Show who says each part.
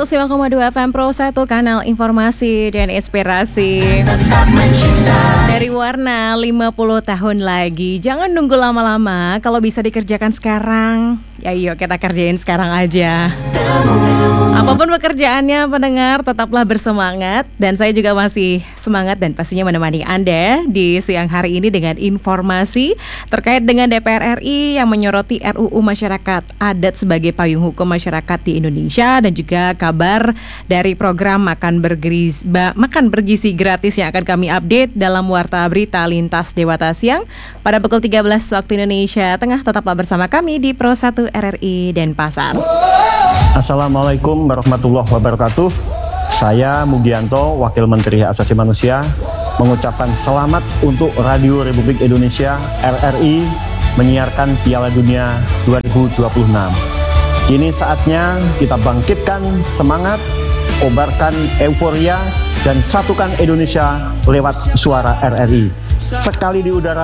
Speaker 1: 105,2 FM Pro 1, kanal informasi dan inspirasi. Dari Warna 50 tahun lagi. Jangan nunggu lama-lama, kalau bisa dikerjakan sekarang, ya yuk kita kerjain sekarang aja. Apapun pekerjaannya pendengar, tetaplah bersemangat. Dan saya juga masih semangat dan pastinya menemani Anda di siang hari ini dengan informasi terkait dengan DPR RI yang menyoroti RUU Masyarakat Adat sebagai payung hukum masyarakat di Indonesia, dan juga kabar dari program makan bergizi gratis yang akan kami update dalam Warta Berita Lintas Dewata Siang pada pukul 13 waktu Indonesia Tengah. Tetaplah bersama kami di Pro 1 RRI Denpasar.
Speaker 2: Assalamualaikum warahmatullahi wabarakatuh. Saya Mugianto, Wakil Menteri Hak Asasi Manusia, mengucapkan selamat untuk Radio Republik Indonesia RRI menyiarkan Piala Dunia 2026. Kini saatnya kita bangkitkan semangat, kobarkan euforia, dan satukan Indonesia lewat suara RRI. Sekali di udara,